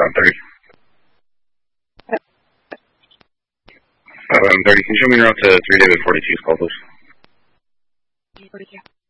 1130. 1130, can you show me your route to 3 David 42's call, please? 42.